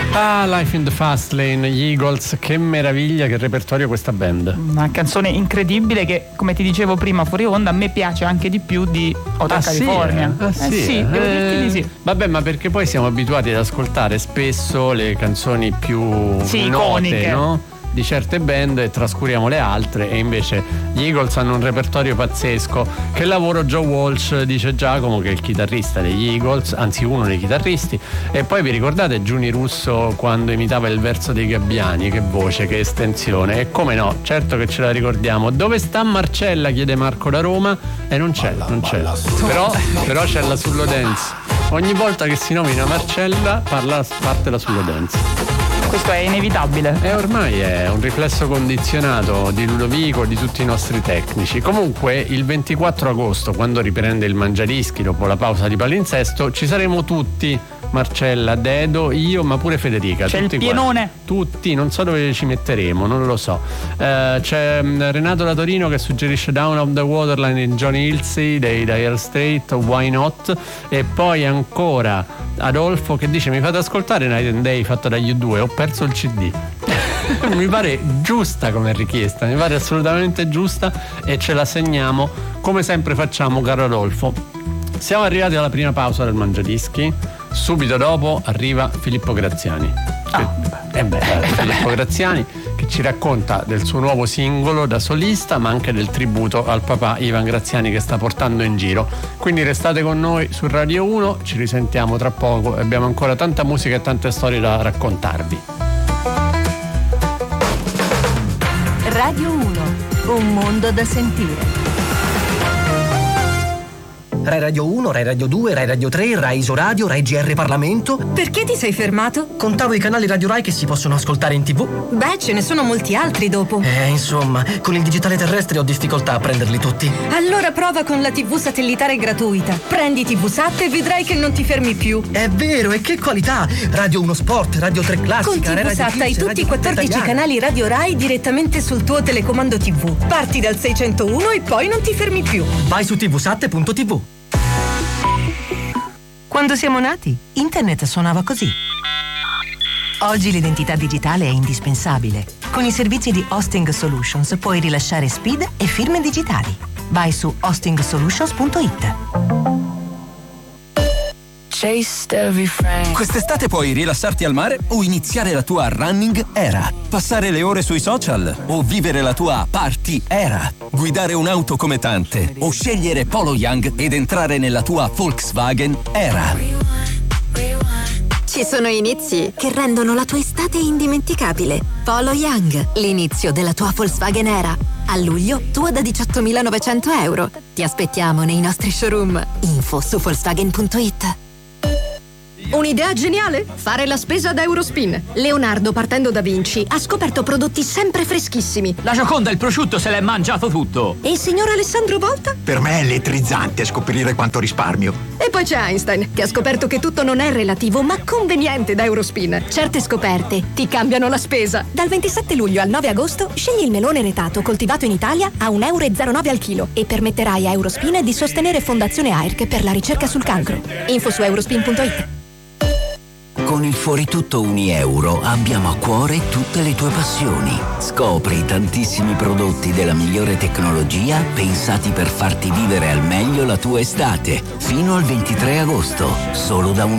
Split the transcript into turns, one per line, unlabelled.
Ah, Life in the Fast Lane, gli Eagles, che meraviglia, che repertorio questa band.
Una canzone incredibile che, come ti dicevo prima fuori onda, a me piace anche di più di Hotel California.
Sì,
devo dirti di sì.
Vabbè, ma perché poi siamo abituati ad ascoltare spesso le canzoni più note,
iconiche,
no? Di certe band e trascuriamo le altre, e invece gli Eagles hanno un repertorio pazzesco. Che lavoro Joe Walsh, dice Giacomo, che è il chitarrista degli Eagles, anzi uno dei chitarristi. E poi vi ricordate Giuni Russo quando imitava il verso dei Gabbiani? Che voce, che estensione. E come no, certo che ce la ricordiamo. Dove sta Marcella, chiede Marco da Roma, e non c'è. Però c'è la Sullo Dance. Ogni volta che si nomina Marcella parte la Sullo Dance.
Questo è inevitabile.
E ormai è un riflesso condizionato di Ludovico, di tutti i nostri tecnici. Comunque il 24 agosto, quando riprende il Mangiadischi dopo la pausa di palinsesto, ci saremo tutti. Marcella, Dedo, io, ma pure Federica.
C'è
tutti
il pienone.
Tutti, non so dove ci metteremo, non lo so. C'è Renato da Torino che suggerisce Down of the Waterline in Johnny Halsey dei Dire Straits, Why Not? E poi ancora Adolfo che dice: mi fate ascoltare Night and Day fatto dagli U2, ho perso il CD. Mi pare giusta come richiesta, mi pare assolutamente giusta, e ce la segniamo come sempre facciamo, caro Adolfo. Siamo arrivati alla prima pausa del Mangiadischi. Subito dopo arriva Filippo Graziani. Filippo Graziani che ci racconta del suo nuovo singolo da solista, ma anche del tributo al papà Ivan Graziani che sta portando in giro. Quindi restate con noi su Radio 1, ci risentiamo tra poco e abbiamo ancora tanta musica e tante storie da raccontarvi.
Radio 1, un mondo da sentire.
Rai Radio 1, Rai Radio 2, Rai Radio 3, Rai Isoradio, Rai GR Parlamento.
Perché ti sei fermato?
Contavo i canali Radio Rai che si possono ascoltare in TV.
Beh, ce ne sono molti altri dopo.
Insomma, con il digitale terrestre ho difficoltà a prenderli tutti.
Allora prova con la TV satellitare gratuita. Prendi TV Sat e vedrai che non ti fermi più.
È vero, e che qualità! Radio 1 Sport, Radio 3 Classica,
con TV Sat hai tutti i 14 canali Radio Rai direttamente sul tuo telecomando TV. Parti dal 601 e poi non ti fermi più.
Vai su tvsat.tv.
Quando siamo nati, internet suonava così. Oggi l'identità digitale è indispensabile. Con i servizi di Hosting Solutions puoi rilasciare SPID e firme digitali. Vai su hostingsolutions.it.
Quest'estate puoi rilassarti al mare o iniziare la tua running era, passare le ore sui social o vivere la tua party era, guidare un'auto come tante o scegliere Polo Young ed entrare nella tua Volkswagen era.
Ci sono inizi che rendono la tua estate indimenticabile. Polo Young, l'inizio della tua Volkswagen era. A luglio, tua da 18.900 euro. Ti aspettiamo nei nostri showroom. Info su Volkswagen.it.
Un'idea geniale? Fare la spesa da Eurospin. Leonardo, partendo da Vinci, ha scoperto prodotti sempre freschissimi.
La Gioconda, il prosciutto, se l'è mangiato tutto.
E il signor Alessandro Volta?
Per me è elettrizzante scoprire quanto risparmio.
E poi c'è Einstein, che ha scoperto che tutto non è relativo, ma conveniente da Eurospin. Certe scoperte ti cambiano la spesa. Dal 27 luglio al 9 agosto, scegli il melone retato coltivato in Italia a 1,09 euro al chilo e permetterai a Eurospin di sostenere Fondazione AIRC per la ricerca sul cancro. Info su eurospin.it.
Con il Fuori Tutto Unieuro abbiamo a cuore tutte le tue passioni. Scopri i tantissimi prodotti della migliore tecnologia pensati per farti vivere al meglio la tua estate. Fino al 23 agosto, solo da